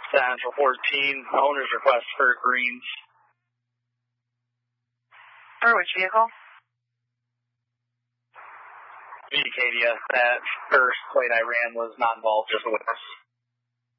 Central 14, owner's request for greens. For which vehicle? Acadia. That first plate I ran was not involved, just a witness.